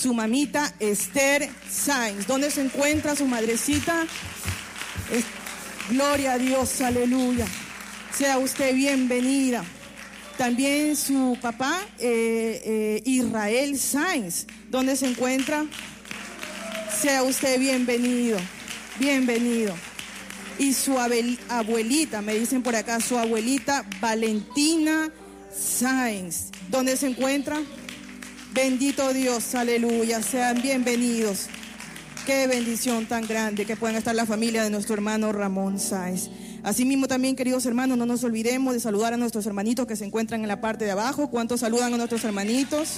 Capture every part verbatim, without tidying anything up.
su mamita Esther Sainz. ¿Dónde se encuentra su madrecita? Es... Gloria a Dios, aleluya. Sea usted bienvenida. También su papá, eh, eh, Israel Sainz. ¿Dónde se encuentra? Sea usted bienvenido, bienvenido. Y su abuelita, me dicen por acá, su abuelita Valentina Sainz. ¿Dónde se encuentra? Bendito Dios, aleluya. Sean bienvenidos. Qué bendición tan grande que puedan estar la familia de nuestro hermano Ramón Sainz. Asimismo también, queridos hermanos, no nos olvidemos de saludar a nuestros hermanitos que se encuentran en la parte de abajo. ¿Cuántos saludan a nuestros hermanitos?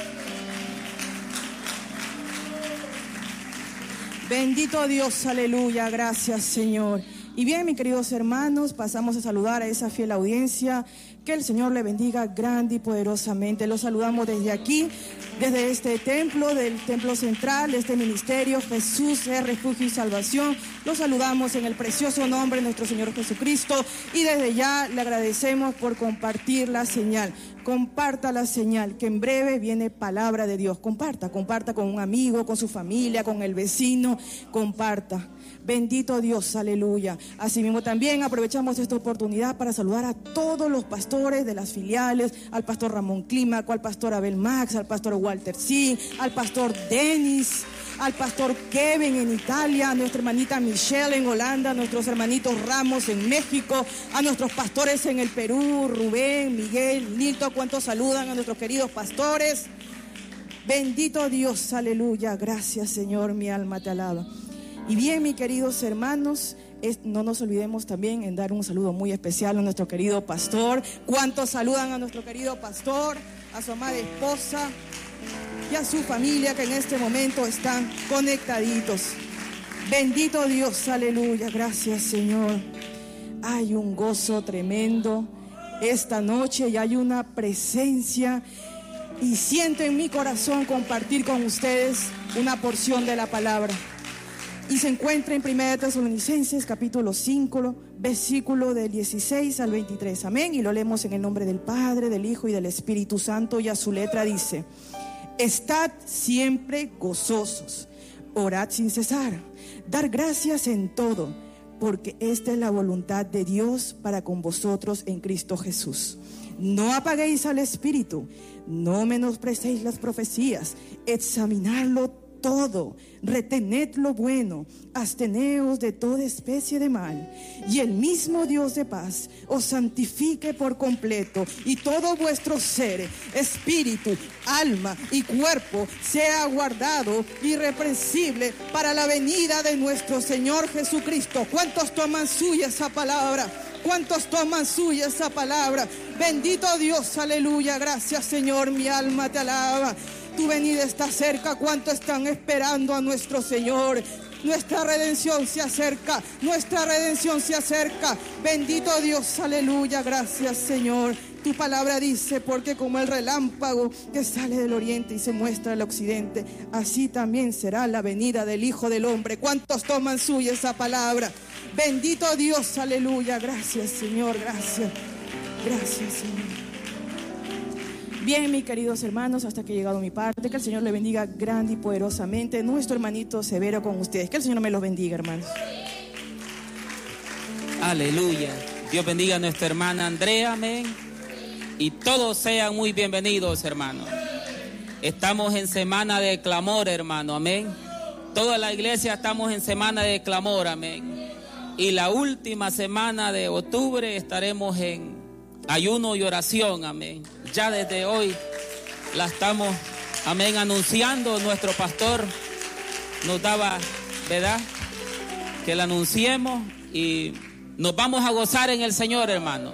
Bendito Dios, aleluya, gracias Señor. Y bien, mis queridos hermanos, pasamos a saludar a esa fiel audiencia. Que el Señor le bendiga grande y poderosamente. Los saludamos desde aquí, desde este templo, del templo central, de este ministerio, Jesús es refugio y salvación. Los saludamos en el precioso nombre de nuestro Señor Jesucristo y desde ya le agradecemos por compartir la señal. Comparta la señal, que en breve viene palabra de Dios. Comparta, comparta con un amigo, con su familia, con el vecino, comparta. Bendito Dios, aleluya. Asimismo también aprovechamos esta oportunidad para saludar a todos los pastores de las filiales, al pastor Ramón Clímaco, al pastor Abel Max, al pastor Walter Sí, al pastor Denis, al pastor Kevin en Italia, a nuestra hermanita Michelle en Holanda, a nuestros hermanitos Ramos en México, a nuestros pastores en el Perú, Rubén, Miguel, Nilton, cuantos saludan a nuestros queridos pastores. Bendito Dios, aleluya. Gracias, Señor, mi alma te alaba. Y bien, mis queridos hermanos, es, no nos olvidemos también en dar un saludo muy especial a nuestro querido pastor. ¿Cuántos saludan a nuestro querido pastor, a su amada esposa y a su familia que en este momento están conectaditos? Bendito Dios, aleluya, gracias Señor. Hay un gozo tremendo esta noche y hay una presencia y siento en mi corazón compartir con ustedes una porción de la palabra. Y se encuentra en Primera de Tesalonicenses, capítulo cinco, versículo del dieciséis al veintitrés. Amén. Y lo leemos en el nombre del Padre, del Hijo y del Espíritu Santo. Y a su letra dice: estad siempre gozosos, orad sin cesar, dar gracias en todo, porque esta es la voluntad de Dios para con vosotros en Cristo Jesús. No apaguéis al Espíritu, no menosprecéis las profecías, examinadlo todo, retened lo bueno, absteneos de toda especie de mal, y el mismo Dios de paz os santifique por completo, y todo vuestro ser, espíritu, alma y cuerpo sea guardado irreprensible para la venida de nuestro Señor Jesucristo. ¿Cuántos toman suya esa palabra? ¿Cuántos toman suya esa palabra? Bendito Dios, aleluya, gracias Señor, mi alma te alaba. Tu venida está cerca. ¿Cuántos están esperando a nuestro Señor? Nuestra redención se acerca, nuestra redención se acerca. Bendito Dios, aleluya, gracias Señor. Tu palabra dice, porque como el relámpago que sale del oriente y se muestra al occidente, así también será la venida del Hijo del Hombre. ¿Cuántos toman suya esa palabra? Bendito Dios, aleluya, gracias Señor, gracias, gracias Señor. Bien, mis queridos hermanos, hasta que ha llegado mi parte, que el Señor le bendiga grande y poderosamente. Nuestro hermanito Severo con ustedes. Que el Señor me los bendiga, hermanos. Aleluya. Dios bendiga a nuestra hermana Andrea, amén. Y todos sean muy bienvenidos, hermanos. Estamos en semana de clamor, hermano, amén. Toda la iglesia estamos en semana de clamor, amén. Y la última semana de octubre estaremos en ayuno y oración, amén. Ya desde hoy la estamos, amén, anunciando. Nuestro pastor nos daba, ¿verdad?, que la anunciemos y nos vamos a gozar en el Señor, hermano.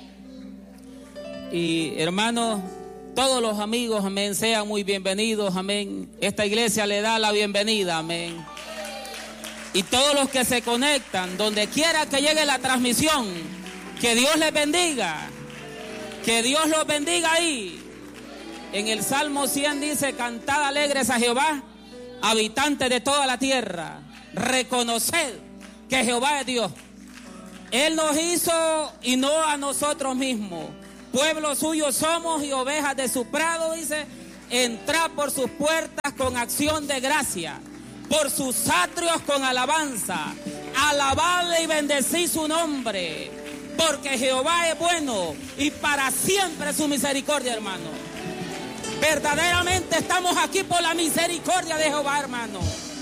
Y hermanos, todos los amigos, amén, sean muy bienvenidos, amén. Esta iglesia le da la bienvenida, amén. Y todos los que se conectan, donde quiera que llegue la transmisión, que Dios les bendiga. Que Dios los bendiga ahí. En el Salmo cien dice: cantad alegres a Jehová, habitantes de toda la tierra. Reconoced que Jehová es Dios. Él nos hizo y no a nosotros mismos. Pueblo suyo somos y ovejas de su prado, dice. entrad por sus puertas con acción de gracia, por sus atrios con alabanza. Alabadle y bendecid su nombre, porque Jehová es bueno y para siempre su misericordia, hermano. Verdaderamente estamos aquí por la misericordia de Jehová, hermano.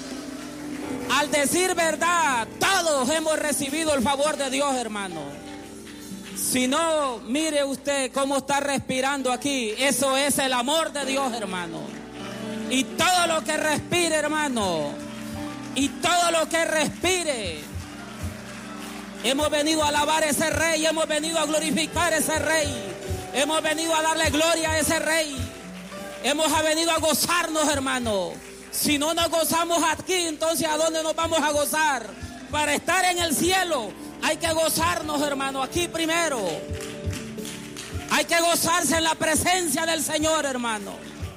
Al decir verdad, todos hemos recibido el favor de Dios, hermano. Si no, mire usted cómo está respirando aquí. Eso es el amor de Dios, hermano. Y todo lo que respire, hermano, y todo lo que respire, hemos venido a alabar a ese rey, hemos venido a glorificar a ese rey, hemos venido a darle gloria a ese rey, hemos venido a gozarnos, hermano. Si no nos gozamos aquí, entonces ¿a dónde nos vamos a gozar? Para estar en el cielo hay que gozarnos, hermano, aquí primero. Hay que gozarse en la presencia del Señor, hermano.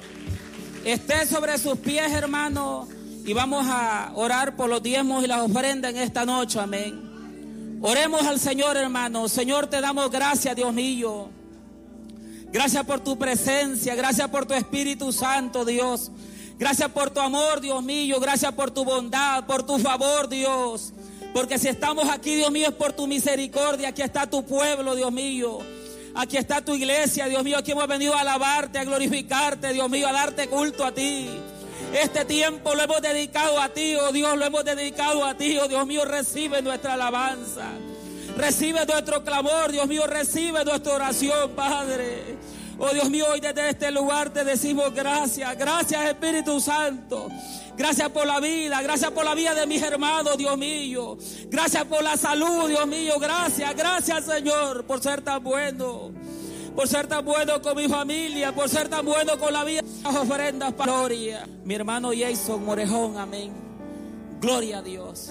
Esté sobre sus pies, hermano, y vamos a orar por los diezmos y las ofrendas en esta noche, amén. Oremos al Señor, hermano. Señor, te damos gracias, Dios mío. Gracias por tu presencia, gracias por tu Espíritu Santo, Dios. Gracias por tu amor, Dios mío. Gracias por tu bondad, por tu favor, Dios. Porque si estamos aquí, Dios mío, es por tu misericordia. Aquí está tu pueblo, Dios mío. Aquí está tu iglesia, Dios mío. Aquí hemos venido a alabarte, a glorificarte, Dios mío, a darte culto a ti. Este tiempo lo hemos dedicado a ti, oh Dios, lo hemos dedicado a ti, oh Dios mío. Recibe nuestra alabanza, recibe nuestro clamor, Dios mío. Recibe nuestra oración, Padre. Oh Dios mío, hoy desde este lugar te decimos gracias. Gracias, Espíritu Santo. Gracias por la vida, gracias por la vida de mis hermanos, Dios mío. Gracias por la salud, Dios mío. Gracias, gracias, Señor, por ser tan bueno. Por ser tan bueno con mi familia, por ser tan bueno con la vida. Las ofrendas para gloria. Mi hermano Jason Morejón, amén. Gloria a Dios.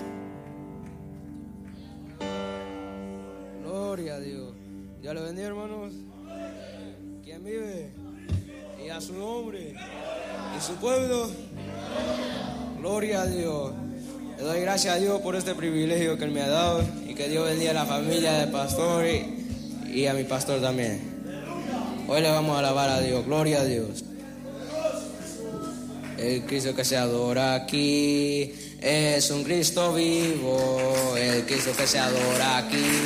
Gloria a Dios. Dios le bendiga, hermanos. ¿Quién vive? Y a su nombre. Y su pueblo. Gloria a Dios. Le doy gracias a Dios por este privilegio que Él me ha dado. Y que Dios bendiga a la familia del pastor y, y a mi pastor también. Hoy le vamos a alabar a Dios. Gloria a Dios. El Cristo que se adora aquí es un Cristo vivo. El Cristo que se adora aquí